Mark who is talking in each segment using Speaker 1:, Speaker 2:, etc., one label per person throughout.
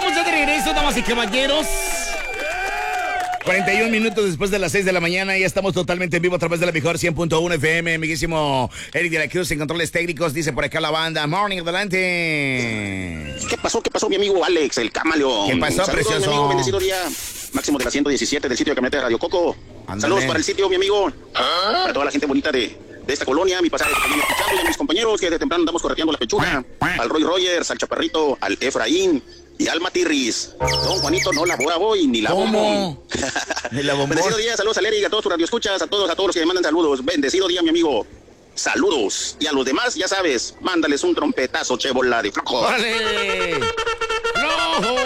Speaker 1: Estamos ya de regreso, damas y caballeros. 41 minutos después de las 6 de la mañana, ya estamos totalmente en vivo a través de la mejor 100.1 FM. Amiguísimo Eric de la Cruz en controles técnicos, dice por acá la banda. Morning, adelante.
Speaker 2: ¿Qué pasó, mi amigo Alex, el camaleón?
Speaker 1: ¿Qué pasó,
Speaker 2: saludos,
Speaker 1: precioso?
Speaker 2: Mi amigo, bendecido día. Máximo de la 117 del sitio de camioneta de Radio Coco.
Speaker 1: Ándale.
Speaker 2: Saludos para el sitio, mi amigo. Para toda la gente bonita de esta colonia, mi pasaje también escuchando, y a mis compañeros que de temprano andamos correteando la pechuga. Al Roy Rogers, al Chaparrito, al Efraín y al Matirris. Don Juanito no labora hoy, ni la bombón.
Speaker 1: Ni la bombón.
Speaker 2: Bendecido día, saludos a Eric, a todos tus radioescuchas, a todos los que me mandan saludos. Bendecido día, mi amigo. Saludos. Y a los demás, ya sabes, mándales un trompetazo, che, bola de flojo.
Speaker 1: ¡Órale! ¡Rojo!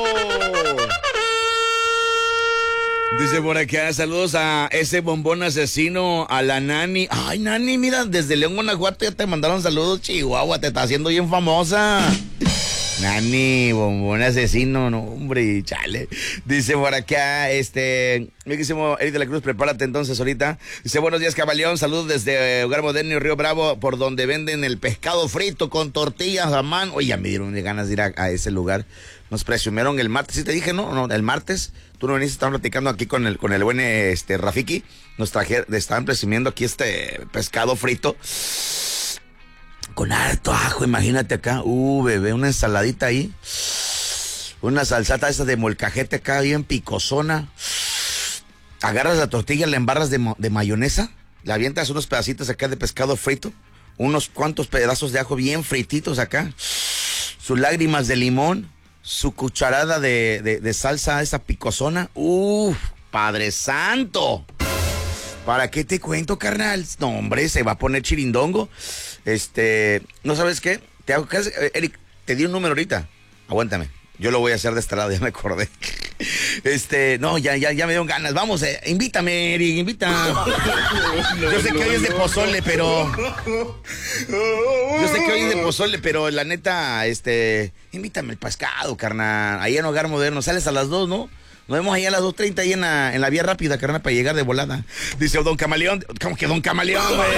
Speaker 1: Dice por acá, saludos a ese bombón asesino, a la Nani. Ay, Nani, mira, desde León, Guanajuato ya te mandaron saludos, Chihuahua, te está haciendo bien famosa. Nani, bombón asesino, no, hombre, chale. Dice por acá, mi querísimo Eric de la Cruz, prepárate entonces ahorita. Dice, buenos días, caballón, saludos desde Hogar Moderno, Río Bravo, por donde venden el pescado frito con tortillas a mano. Oye, ya me dieron ganas de ir a ese lugar. Nos presumieron el martes, sí te dije, no, el martes, tú no veniste, estaban platicando aquí con el buen Rafiki, estaban presumiendo aquí pescado frito, con harto ajo, imagínate acá, bebé, una ensaladita ahí, una salsata esa de molcajete acá, bien picosona, agarras la tortilla, la embarras de mayonesa, le avientas unos pedacitos acá de pescado frito, unos cuantos pedazos de ajo bien frititos acá, sus lágrimas de limón, su cucharada de salsa esa picosona. Padre santo. ¿Para qué te cuento, carnal? No, hombre, se va a poner chirindongo. ¿No sabes qué? Eric, te di un número ahorita. Aguántame. Yo lo voy a hacer de este lado, ya me acordé. No, ya me dieron ganas. Vamos, invítame, Eric, invita. Yo sé que hoy es de pozole, pero la neta, invítame el pescado, carnal. Ahí en Hogar Moderno, sales a las 2, ¿no? Nos vemos ahí a las 2:30 ahí en la vía rápida, carnal, para llegar de volada. Dice Don Camaleón. ¿Cómo que Don Camaleón, güey?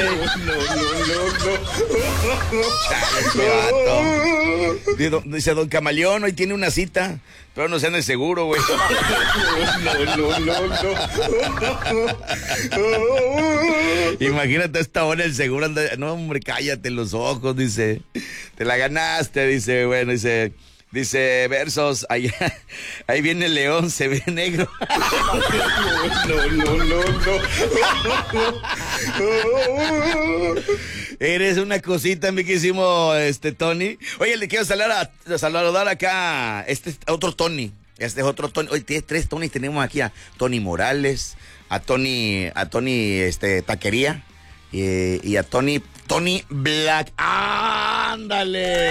Speaker 1: Chale, vato. Dice Don Camaleón, hoy tiene una cita, pero no sean de seguro, güey. Imagínate a esta hora el seguro anda. No, hombre, cállate los ojos, dice. Te la ganaste, dice, bueno, dice versos, ahí viene el león, se ve negro. Eres una cosita, mi querísimo Tony. Oye, le quiero saludar acá otro Tony. Este es otro Tony. Hoy tiene 3 Tonys, tenemos aquí a Tony Morales, a Tony Taquería y a Tony Black. ¡Ándale!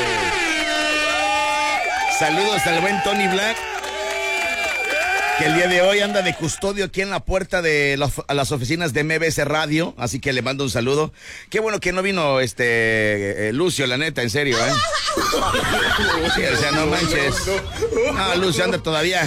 Speaker 1: Saludos al buen Tony Black, que el día de hoy anda de custodio aquí en la puerta de las oficinas de MBS Radio, así que le mando un saludo. Qué bueno que no vino Lucio, la neta, en serio, Sí, o sea, no manches. No, Lucio anda todavía,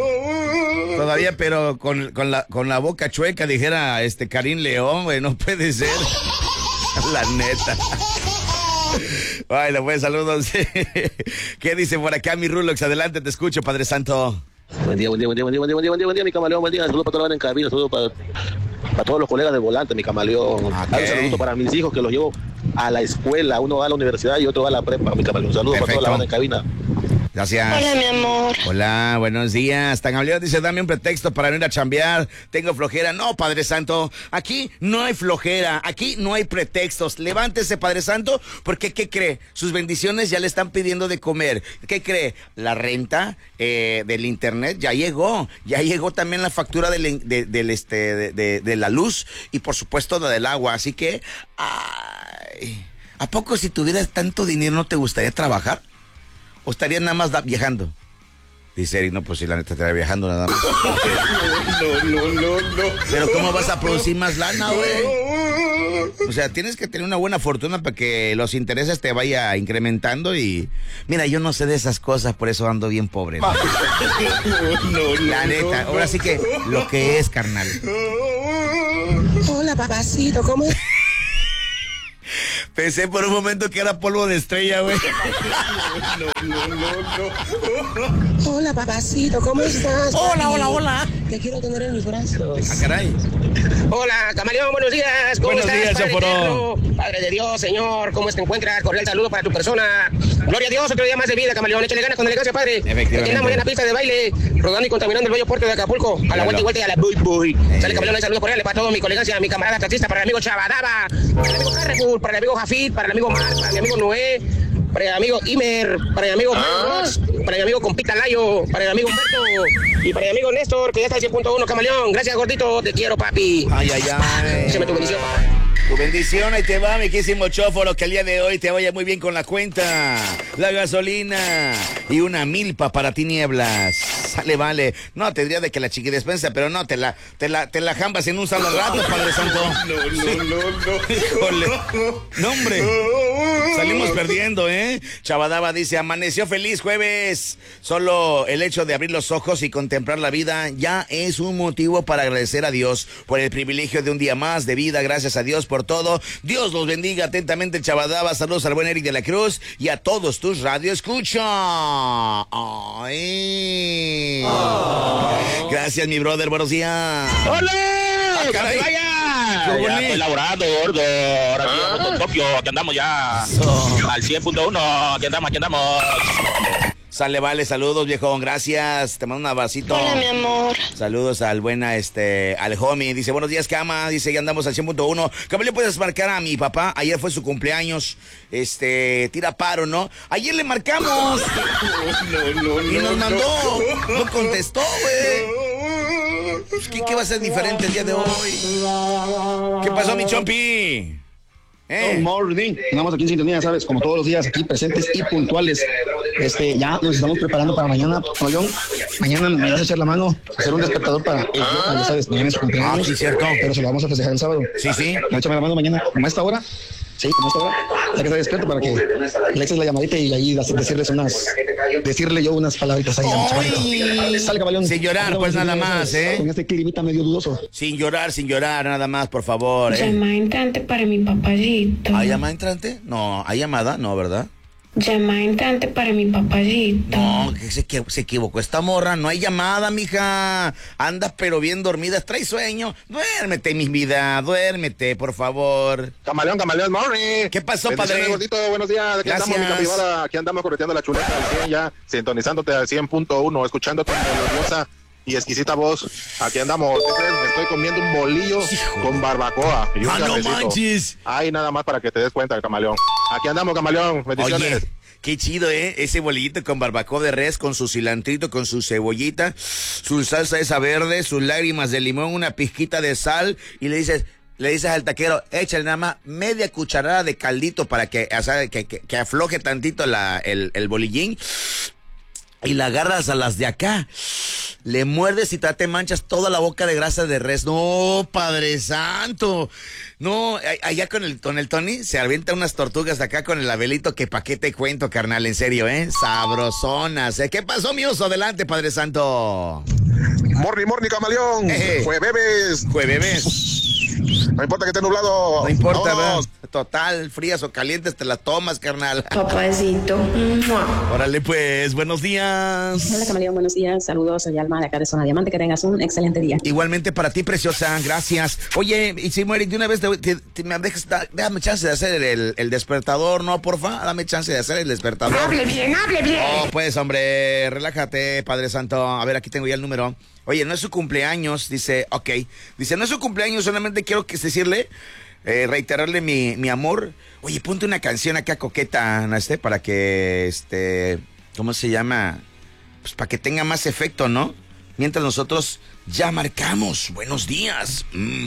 Speaker 1: pero con la boca chueca, dijera Karim León, güey, no puede ser. La neta. Bueno, pues saludos. ¿Qué dice por acá mi Rulox? Adelante, te escucho, Padre Santo.
Speaker 3: Buen día, mi camaleón, buen día. Saludos para toda la banda en cabina, saludos para todos los colegas del volante, mi camaleón. Un saludo para mis hijos que los llevo a la escuela, uno va a la universidad y otro va a la prepa, mi camaleón. Saludos para toda la banda en cabina.
Speaker 1: Gracias.
Speaker 4: Hola, mi amor.
Speaker 1: Hola, buenos días. Tan amable, dice, dame un pretexto para no ir a chambear. Tengo flojera. No, Padre Santo, aquí no hay flojera, aquí no hay pretextos. Levántese, Padre Santo, porque ¿qué cree? Sus bendiciones ya le están pidiendo de comer. ¿Qué cree? La renta del internet ya llegó. Ya llegó también la factura de la luz y por supuesto del agua. Así que, ¿a poco si tuvieras tanto dinero no te gustaría trabajar? ¿O estarías nada más viajando? Dice Eric, no, pues si la neta estaría viajando nada más. No. Pero ¿cómo vas a producir más lana, güey? O sea, tienes que tener una buena fortuna para que los intereses te vaya incrementando y... Mira, yo no sé de esas cosas, por eso ando bien pobre, ¿no? La neta, ahora sí que lo que es, carnal.
Speaker 4: Hola, papacito, ¿cómo es?
Speaker 1: Pensé por un momento que era polvo de estrella, güey.
Speaker 4: No. Hola, papacito, ¿cómo estás?
Speaker 1: Hola.
Speaker 4: Te quiero tener en mis brazos.
Speaker 1: Ah, caray.
Speaker 4: Hola, camaleón, buenos días. ¿Cómo
Speaker 1: Buenos
Speaker 4: estás,
Speaker 1: días,
Speaker 4: Padre
Speaker 1: Chaforón.
Speaker 4: eterno? Padre de Dios, Señor, ¿cómo te encuentras? Cordial saludo para tu persona. Gloria a Dios, otro día más de vida, camaleón. Échale ganas con elegancia, Padre.
Speaker 1: Efectivamente.
Speaker 4: Aquí andamos en la pista de baile, rodando y contaminando el bello puerto de Acapulco. A la vuelta y vuelta y a la buy. Sale, camaleón, un saludo cordial para todo mi colegancia, mi camarada taxista, para el amigo Chabadaba, para el amigo Carrefour, para el amigo Jafit, para el amigo Mar, para mi amigo Noé, para el amigo Imer, para el amigo Marcos, para el amigo Compita Layo, para el amigo Humberto y para el amigo Néstor, que ya está en 100.1, camaleón. Gracias, gordito, te quiero, papi.
Speaker 1: Ay.
Speaker 4: Échame tu bendición, papá.
Speaker 1: Tu bendición, ahí te va, mi quísimo chóforo, que el día de hoy te vaya muy bien con la cuenta, la gasolina y una milpa para tinieblas. Sale, vale. No, te diría de que la chiquidespensa, pero no, te la jambas en un solo rato, Padre Santo. No. Híjole. No, hombre. Salimos perdiendo, ¿eh? Chabadaba dice, amaneció feliz jueves. Solo el hecho de abrir los ojos y contemplar la vida ya es un motivo para agradecer a Dios por el privilegio de un día más de vida. Gracias a Dios por todo. Dios los bendiga atentamente, Chabadaba. Saludos al buen Eric de la Cruz y a todos tus radioescuchas. Ay. Gracias, mi brother. Buenos días.
Speaker 3: ¡Hola!
Speaker 1: Caray.
Speaker 3: Ya estoy laborando, gordo. Ahora sí vamos con Tokio. Aquí andamos ya al 100.1. Aquí andamos.
Speaker 1: Sale, vale, saludos, viejón, gracias, te mando un abracito.
Speaker 5: Hola, mi amor.
Speaker 1: Saludos al buena, al homie, dice, buenos días, Cama, dice, ya andamos al 100.1. ¿Cómo le puedes marcar a mi papá? Ayer fue su cumpleaños, tira paro, ¿no? Ayer le marcamos. Y nos mandó, no contestó, güey. ¿Qué va a ser diferente el día de hoy? ¿Qué pasó, mi chompi?
Speaker 6: Good morning. Estamos aquí en sintonía, ¿sabes? Como todos los días, aquí presentes y puntuales. Ya nos estamos preparando para mañana, John. Mañana me vas a echar la mano, hacer un despertador para el ya sabes, mañana es su cumpleaños.
Speaker 1: Sí, cierto.
Speaker 6: Pero se lo vamos a festejar el sábado.
Speaker 1: Sí.
Speaker 6: Échame la mano mañana, como a esta hora. Sí, como a esta hora. Ya que está despierto para que le eches la llamadita y ahí decirle yo unas palabritas ahí. Sale, caballón.
Speaker 1: Sin llorar, pues nada más,
Speaker 6: Con este climita medio dudoso.
Speaker 1: Sin llorar, nada más, por favor,
Speaker 5: Llamada entrante para mi papayito.
Speaker 1: ¿Hay llamada entrante? No, ¿hay llamada? No, ¿verdad?
Speaker 5: Llamada entrante para mi papayito.
Speaker 1: No, que se equivocó esta morra. No hay llamada, mija. Andas pero bien dormida. Trae sueño. Duérmete, mi vida. Duérmete, por favor.
Speaker 3: Camaleón, morning.
Speaker 1: ¿Qué pasó,
Speaker 3: Bendiciones,
Speaker 1: padre?
Speaker 3: gordito, buenos días. Aquí
Speaker 1: Gracias.
Speaker 3: andamos, mi capibara. Aquí andamos correteando la chuleta al 100 ya, sintonizándote al 100.1, escuchando tu melodiosa y exquisita voz. Aquí andamos. Me estoy comiendo un bolillo con barbacoa y un
Speaker 1: ¡Ah, no
Speaker 3: cafecito.
Speaker 1: manches!
Speaker 3: Ay, nada más para que te des cuenta, camaleón. Aquí andamos, camaleón. Bendiciones.
Speaker 1: Oye, qué chido, ese bolillito con barbacoa de res, con su cilantrito, con su cebollita, su salsa esa verde, sus lágrimas de limón, una pizquita de sal, y le dices al taquero, échale nada más media cucharada de caldito para que afloje tantito el bolillín, y la agarras a las de acá. Le muerdes y te manchas toda la boca de grasa de res. No, Padre Santo. No, allá con el Tony se avienta unas tortugas acá con el Abelito, que pa' qué te cuento, carnal, en serio, sabrosonas. ¿Qué pasó, mi oso? Adelante, Padre Santo.
Speaker 3: Morning, camaleón.
Speaker 1: Jueves.
Speaker 3: No importa que esté nublado.
Speaker 1: No importa,
Speaker 3: Vámonos.
Speaker 1: ¿verdad? Total, frías o calientes te las tomas, carnal.
Speaker 5: Papacito.
Speaker 1: Órale, pues, buenos días.
Speaker 7: Hola, camaleón, buenos días. Saludos, soy Alma de acá de Zona Diamante. Que tengas un excelente día.
Speaker 1: Igualmente para ti, preciosa, gracias. Oye, y si Eric, de una vez me dejas, déjame chance de hacer el despertador, ¿no, porfa? Dame chance de hacer el despertador.
Speaker 4: Hable bien.
Speaker 1: Oh, pues, hombre, relájate, Padre Santo. A ver, aquí tengo ya el número. Oye, no es su cumpleaños, dice, ok. Dice, no es su cumpleaños, solamente quiero decirle, reiterarle mi amor. Oye, ponte una canción acá coqueta, ¿no? Para que, ¿cómo se llama? Pues para que tenga más efecto, ¿no? Mientras nosotros ya marcamos. Buenos días.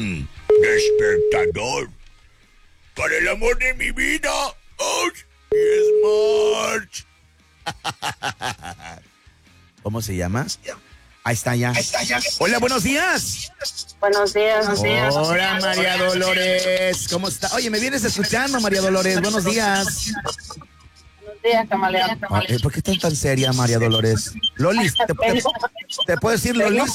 Speaker 1: Despertador. Para el amor de mi vida. Hoy es March. ¿Cómo se llama? Ahí está ya. Hola, buenos días.
Speaker 7: Buenos días.
Speaker 1: Hola, María Dolores. ¿Cómo está? Oye, ¿me vienes escuchando, María Dolores? Buenos días.
Speaker 7: Buenos días, camaleón.
Speaker 1: ¿Por qué estás tan seria, María Dolores? Lolis, ¿Te puedo decir, Lolis?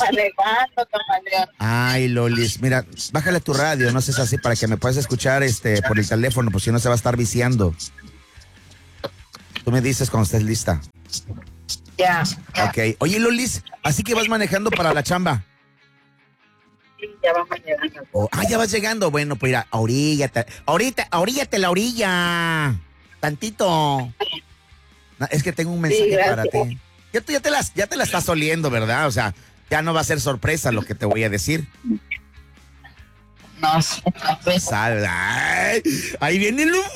Speaker 1: Ay, Lolis, mira, bájale tu radio, no seas así, para que me puedas escuchar por el teléfono, pues si no se va a estar viciando. Tú me dices cuando estés lista.
Speaker 8: Ya.
Speaker 1: Ok. Oye, Lolis, así que vas manejando para la chamba.
Speaker 8: Sí, ya vamos llegando.
Speaker 1: Ya vas llegando. Bueno, pues mira, oríllate la orilla. Tantito. No, es que tengo un mensaje para ti. Tú ya te la estás oliendo, ¿verdad? O sea, ya no va a ser sorpresa lo que te voy a decir.
Speaker 8: No, sorpresa.
Speaker 1: Sal, ay, ahí viene lo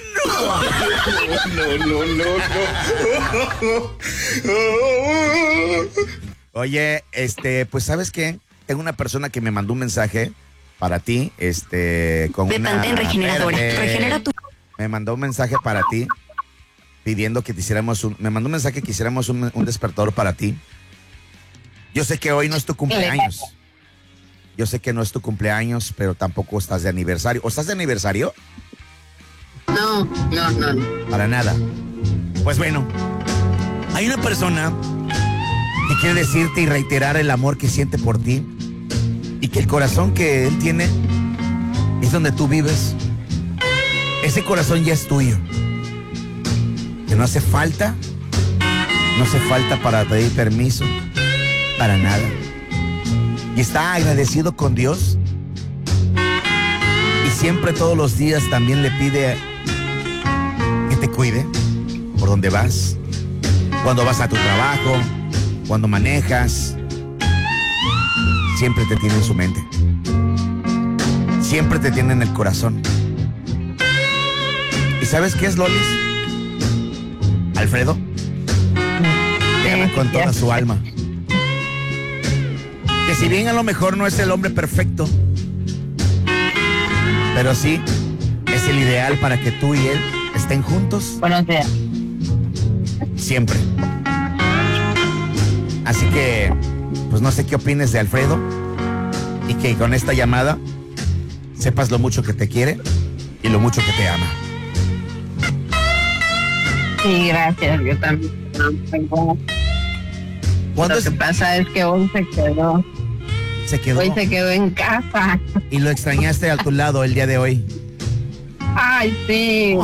Speaker 1: bueno. No. Oye, pues ¿sabes qué? Tengo una persona que me mandó un mensaje para ti, con
Speaker 9: de
Speaker 1: una...
Speaker 9: Pantene Regeneradora. Regenera tu...
Speaker 1: Me mandó un mensaje para ti pidiendo que te hiciéramos me mandó un mensaje que hiciéramos un despertador para ti. Yo sé que hoy no es tu cumpleaños. Yo sé que no es tu cumpleaños, pero tampoco estás de aniversario. ¿O estás de aniversario?
Speaker 8: No.
Speaker 1: Para nada. Pues bueno, hay una persona que quiere decirte y reiterar el amor que siente por ti y que el corazón que él tiene es donde tú vives. Ese corazón ya es tuyo. Que no hace falta para pedir permiso, para nada. Y está agradecido con Dios. Y siempre, todos los días, también le pide que te cuide por donde vas, cuando vas a tu trabajo, cuando manejas. Siempre te tiene en su mente. Siempre te tiene en el corazón. ¿Y sabes qué es, Lolis? Alfredo te ama con toda su alma. Que si bien a lo mejor no es el hombre perfecto, pero sí es el ideal para que tú y él estén juntos.
Speaker 8: Buenos días.
Speaker 1: Siempre. Así que, pues no sé qué opines de Alfredo y que con esta llamada sepas lo mucho que te quiere y lo mucho que te ama.
Speaker 8: Sí, gracias, yo también. Lo que pasa es que hoy se quedó.
Speaker 1: ¿Se quedó?
Speaker 8: Hoy se quedó en casa.
Speaker 1: ¿Y lo extrañaste a tu lado el día de hoy?
Speaker 8: Ay, sí.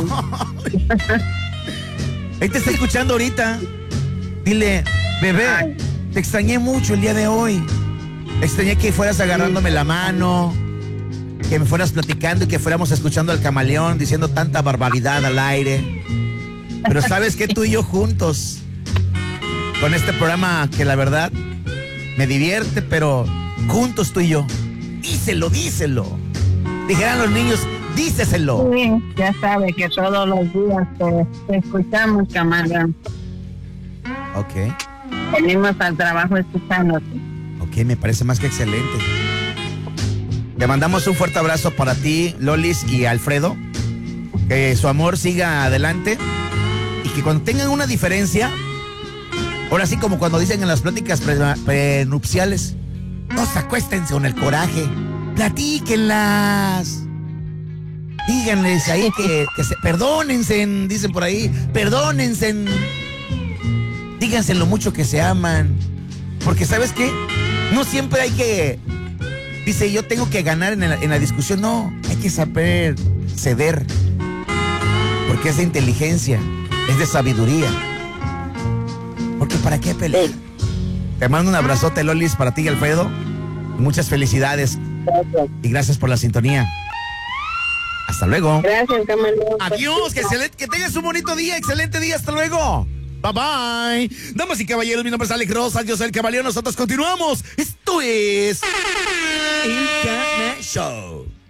Speaker 1: Él te está escuchando ahorita. Dile, bebé, te extrañé mucho el día de hoy. Extrañé que fueras agarrándome la mano, que me fueras platicando y que fuéramos escuchando al camaleón diciendo tanta barbaridad al aire. Pero ¿sabes qué? Tú y yo juntos, con este programa que la verdad me divierte, pero juntos tú y yo. Díselo. Dijeran los niños, díceselo.
Speaker 8: Sí, ya sabe que todos los días te escuchamos, camaleón.
Speaker 1: Ok.
Speaker 8: Venimos al trabajo escuchándote.
Speaker 1: Ok, me parece más que excelente. Te mandamos un fuerte abrazo para ti, Lolis y Alfredo. Que su amor siga adelante. Y que cuando tengan una diferencia, ahora sí como cuando dicen en las pláticas prenupciales, no se acuesten con el coraje, platíquenlas. Díganles ahí que se perdónense, dicen por ahí, perdónense. Díganse lo mucho que se aman. Porque ¿sabes qué? No siempre hay que, dice, yo tengo que ganar en la discusión. No, hay que saber ceder. Porque es de inteligencia, es de sabiduría. Porque ¿para qué pelear? Te mando un abrazote, Lolis, para ti y Alfredo. Muchas felicidades.
Speaker 8: Gracias.
Speaker 1: Y gracias por la sintonía. Hasta luego.
Speaker 8: Gracias, camaleón.
Speaker 1: Adiós, que tengas un bonito día, excelente día, hasta luego. Bye bye. Damas y caballeros, mi nombre es Alex Rosas, yo soy el Caballero, nosotros continuamos. Esto es El Caballero Show.